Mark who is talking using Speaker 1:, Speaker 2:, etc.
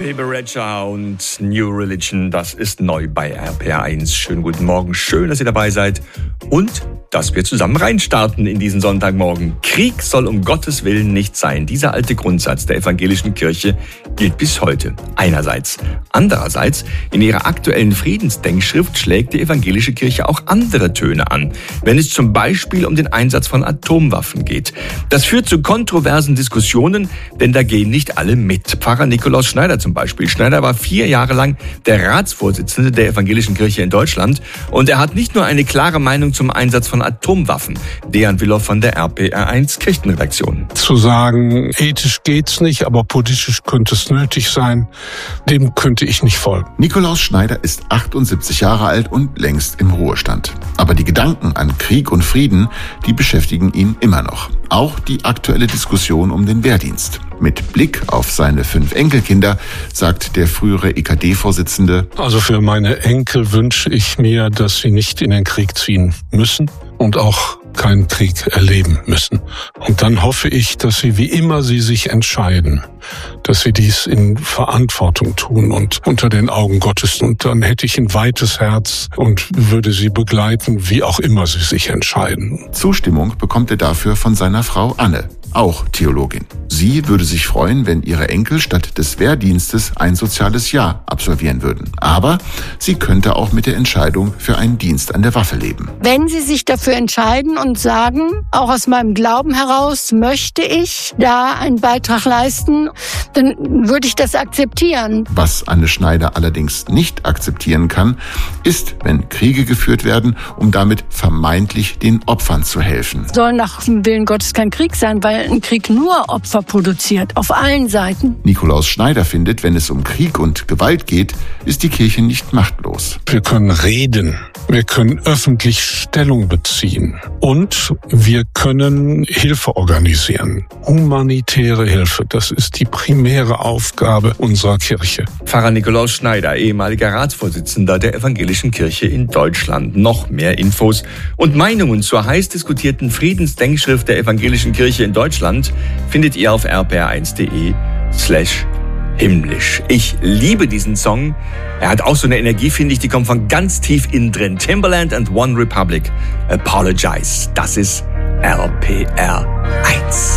Speaker 1: Baby Rexha und New Religion, das ist neu bei RPR1. Schönen guten Morgen, schön, dass ihr dabei seid und dass wir zusammen reinstarten in diesen Sonntagmorgen. Krieg soll um Gottes Willen nicht sein. Dieser alte Grundsatz der evangelischen Kirche gilt bis heute. Einerseits. Andererseits, in ihrer aktuellen Friedensdenkschrift schlägt die evangelische Kirche auch andere Töne an, wenn es zum Beispiel um den Einsatz von Atomwaffen geht. Das führt zu kontroversen Diskussionen, denn da gehen nicht alle mit. Pfarrer Nikolaus Schneider zum Beispiel. Schneider war 4 Jahre lang der Ratsvorsitzende der evangelischen Kirche in Deutschland und er hat nicht nur eine klare Meinung zum Einsatz von Atomwaffen. Dejan Willow von der RPR1 Kirchenredaktion.
Speaker 2: Zu sagen, ethisch geht's nicht, aber politisch könnte es nötig sein, dem könnte ich nicht folgen.
Speaker 3: Nikolaus Schneider ist 78 Jahre alt und längst im Ruhestand. Aber die Gedanken an Krieg und Frieden, die beschäftigen ihn immer noch. Auch die aktuelle Diskussion um den Wehrdienst. Mit Blick auf seine 5 Enkelkinder sagt der frühere EKD-Vorsitzende:
Speaker 2: Also für meine Enkel wünsche ich mir, dass sie nicht in den Krieg ziehen müssen und auch keinen Krieg erleben müssen. Und dann hoffe ich, dass sie, wie immer sie sich entscheiden, dass sie dies in Verantwortung tun und unter den Augen Gottes. Und dann hätte ich ein weites Herz und würde sie begleiten, wie auch immer sie sich entscheiden.
Speaker 3: Zustimmung bekommt er dafür von seiner Frau Anne, auch Theologin. Sie würde sich freuen, wenn ihre Enkel statt des Wehrdienstes ein soziales Jahr absolvieren würden. Aber sie könnte auch mit der Entscheidung für einen Dienst an der Waffe leben.
Speaker 4: Wenn sie sich dafür entscheiden und sagen, auch aus meinem Glauben heraus möchte ich da einen Beitrag leisten, dann würde ich das akzeptieren.
Speaker 3: Was Anne Schneider allerdings nicht akzeptieren kann, ist, wenn Kriege geführt werden, um damit vermeintlich den Opfern zu helfen.
Speaker 4: Soll nach dem Willen Gottes kein Krieg sein, weil ein Krieg nur Opfer produziert, auf allen Seiten.
Speaker 3: Nikolaus Schneider findet, wenn es um Krieg und Gewalt geht, ist die Kirche nicht machtlos.
Speaker 2: Wir können reden, wir können öffentlich Stellung beziehen und wir können Hilfe organisieren. Humanitäre Hilfe, das ist die primäre Aufgabe unserer Kirche.
Speaker 1: Pfarrer Nikolaus Schneider, ehemaliger Ratsvorsitzender der evangelischen Kirche in Deutschland. Noch mehr Infos und Meinungen zur heiß diskutierten Friedensdenkschrift der evangelischen Kirche in Deutschland findet ihr auf rpr1.de/himmlisch. Ich liebe diesen Song. Er hat auch so eine Energie, finde ich, die kommt von ganz tief innen drin. Timbaland and One Republic. Apologize. Das ist RPR1.